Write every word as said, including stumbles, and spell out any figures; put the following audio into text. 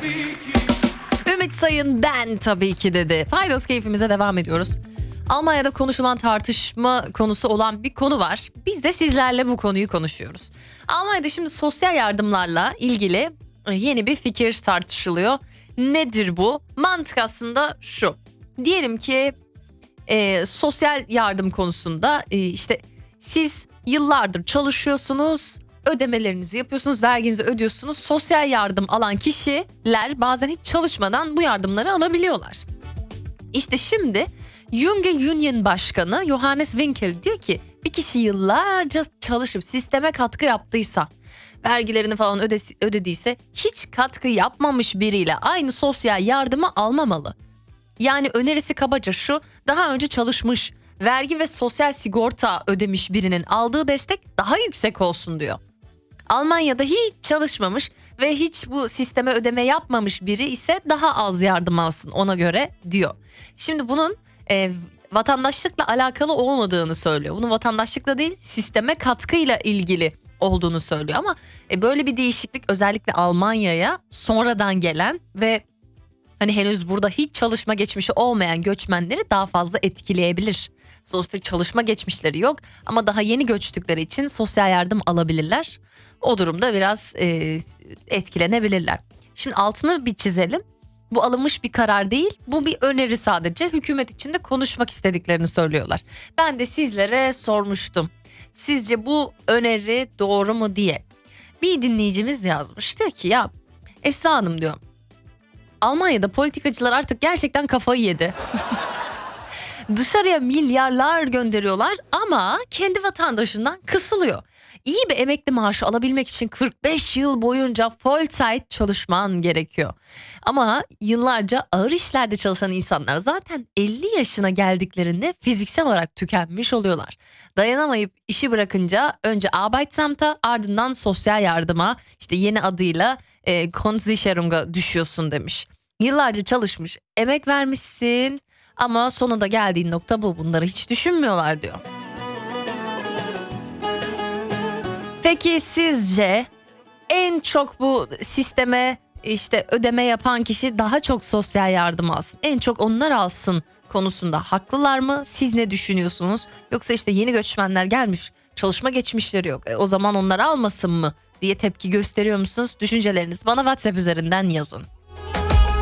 Ümit Sayın ben tabii ki dedi. Paydos keyfimize devam ediyoruz. Almanya'da konuşulan tartışma konusu olan bir konu var. Biz de sizlerle bu konuyu konuşuyoruz. Almanya'da şimdi sosyal yardımlarla ilgili yeni bir fikir tartışılıyor. Nedir bu? Mantık aslında şu. Diyelim ki e, sosyal yardım konusunda e, işte siz yıllardır çalışıyorsunuz, ödemelerinizi yapıyorsunuz, verginizi ödüyorsunuz. Sosyal yardım alan kişiler bazen hiç çalışmadan bu yardımları alabiliyorlar. İşte şimdi Junge Union Başkanı Johannes Winkel diyor ki bir kişi yıllarca çalışıp sisteme katkı yaptıysa, vergilerini falan öde- ödediyse hiç katkı yapmamış biriyle aynı sosyal yardımı almamalı. Yani önerisi kabaca şu: daha önce çalışmış, vergi ve sosyal sigorta ödemiş birinin aldığı destek daha yüksek olsun diyor. Almanya'da hiç çalışmamış ve hiç bu sisteme ödeme yapmamış biri ise daha az yardım alsın ona göre diyor. Şimdi bunun e, vatandaşlıkla alakalı olmadığını söylüyor. Bunun vatandaşlıkla değil, sisteme katkıyla ilgili olduğunu söylüyor. Ama e, böyle bir değişiklik özellikle Almanya'ya sonradan gelen ve hani henüz burada hiç çalışma geçmişi olmayan göçmenleri daha fazla etkileyebilir. Sonuçta çalışma geçmişleri yok ama daha yeni göçtükleri için sosyal yardım alabilirler. O durumda biraz e, etkilenebilirler. Şimdi altını bir çizelim. Bu alınmış bir karar değil, bu bir öneri sadece. Hükümet içinde konuşmak istediklerini söylüyorlar. Ben de sizlere sormuştum. Sizce bu öneri doğru mu diye. Bir dinleyicimiz yazmış. Diyor ki ya Esra Hanım diyor, Almanya'da politikacılar artık gerçekten kafayı yedi. Dışarıya milyarlar gönderiyorlar ama kendi vatandaşından kısılıyor. İyi bir emekli maaşı alabilmek için kırk beş yıl boyunca Vollzeit çalışman gerekiyor. Ama yıllarca ağır işlerde çalışan insanlar zaten elli yaşına geldiklerinde fiziksel olarak tükenmiş oluyorlar. Dayanamayıp işi bırakınca önce Arbeitsamt'a, ardından sosyal yardıma, işte yeni adıyla e, Grundsicherung'a düşüyorsun demiş. Yıllarca çalışmış, emek vermişsin ama sonunda geldiğin nokta bu. Bunları hiç düşünmüyorlar diyor. Peki sizce en çok bu sisteme işte ödeme yapan kişi daha çok sosyal yardım alsın, en çok onlar alsın konusunda haklılar mı? Siz ne düşünüyorsunuz? Yoksa işte yeni göçmenler gelmiş, çalışma geçmişleri yok, e, o zaman onlar almasın mı diye tepki gösteriyor musunuz? Düşüncelerinizi bana WhatsApp üzerinden yazın.